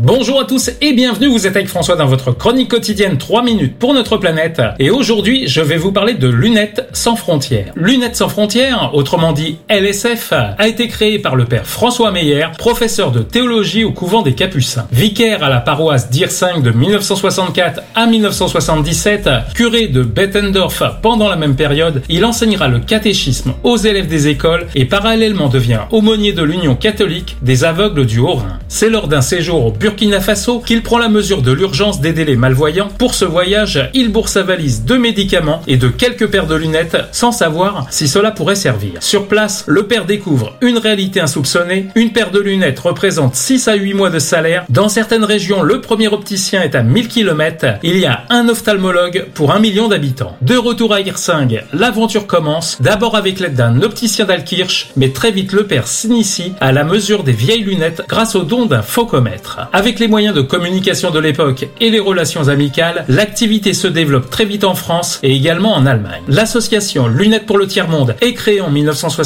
Bonjour à tous et bienvenue, vous êtes avec François dans votre chronique quotidienne 3 minutes pour notre planète. Et aujourd'hui, je vais vous parler de Lunettes sans frontières. Lunettes sans frontières, autrement dit LSF, a été créée par le père François Meyer, professeur de théologie au couvent des Capucins. Vicaire à la paroisse d'Hirsing de 1964 à 1977, curé de Bettendorf pendant la même période, il enseignera le catéchisme aux élèves des écoles et parallèlement devient aumônier de l'Union catholique des aveugles du Haut-Rhin. C'est lors d'un séjour au Burkina Faso qu'il prend la mesure de l'urgence d'aider les malvoyants. Pour ce voyage, il bourre sa valise de médicaments et de quelques paires de lunettes sans savoir si cela pourrait servir. Sur place, le père découvre une réalité insoupçonnée. Une paire de lunettes représente 6 à 8 mois de salaire. Dans certaines régions, le premier opticien est à 1000 km. Il y a un ophtalmologue pour 1 million d'habitants. De retour à Hirsing, l'aventure commence. D'abord avec l'aide d'un opticien d'Alkirch, mais très vite le père s'initie à la mesure des vieilles lunettes grâce au don d'un focomètre. Avec les moyens de communication de l'époque et les relations amicales, l'activité se développe très vite en France et également en Allemagne. L'association Lunettes pour le Tiers-Monde est créée en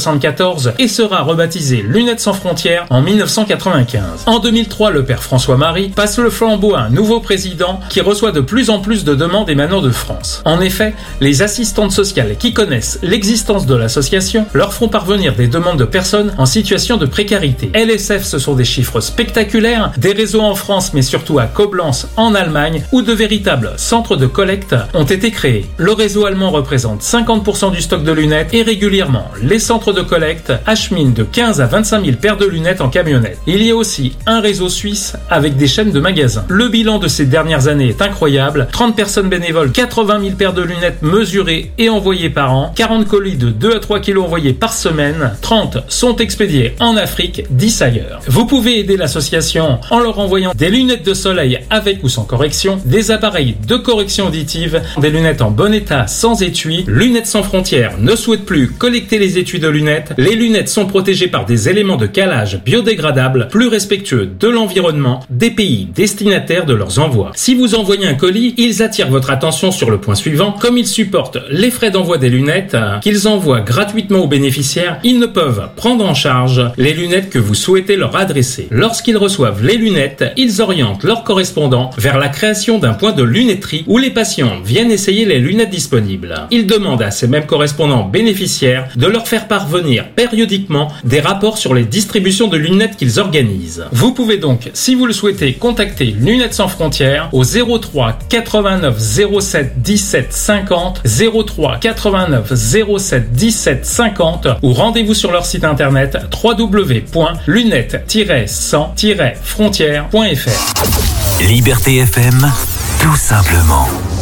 1974 et sera rebaptisée Lunettes sans frontières en 1995. En 2003, le père François-Marie passe le flambeau à un nouveau président qui reçoit de plus en plus de demandes émanant de France. En effet, les assistantes sociales qui connaissent l'existence de l'association leur font parvenir des demandes de personnes en situation de précarité. LSF, ce sont des chiffres spectaculaires, des réseaux en France mais surtout à Koblenz en Allemagne où de véritables centres de collecte ont été créés. Le réseau allemand représente 50% du stock de lunettes et régulièrement les centres de collecte acheminent de 15 à 25 000 paires de lunettes en camionnette. Il y a aussi un réseau suisse avec des chaînes de magasins. Le bilan de ces dernières années est incroyable, 30 personnes bénévoles, 80 000 paires de lunettes mesurées et envoyées par an, 40 colis de 2 à 3 kilos envoyés par semaine, 30 sont expédiés en Afrique, 10 ailleurs. Vous pouvez aider l'association en leur envoyant des lunettes de soleil avec ou sans correction, des appareils de correction auditive, des lunettes en bon état sans étui. Lunettes sans frontières ne souhaite plus collecter les étuis de lunettes. Les lunettes sont protégées par des éléments de calage biodégradables, plus respectueux de l'environnement des pays destinataires de leurs envois. Si vous envoyez un colis, ils attirent votre attention sur le point suivant. Comme ils supportent les frais d'envoi des lunettes qu'ils envoient gratuitement aux bénéficiaires, ils ne peuvent prendre en charge les lunettes que vous souhaitez leur adresser. Lorsqu'ils reçoivent les lunettes, ils orientent leurs correspondants vers la création d'un point de lunetterie où les patients viennent essayer les lunettes disponibles. Ils demandent à ces mêmes correspondants bénéficiaires de leur faire parvenir périodiquement des rapports sur les distributions de lunettes qu'ils organisent. Vous pouvez donc, si vous le souhaitez, contacter Lunettes sans frontières au 03 89 07 17 50, 03 89 07 17 50 ou rendez-vous sur leur site internet www.lunettes-sans-frontières.fr. Liberté FM, tout simplement.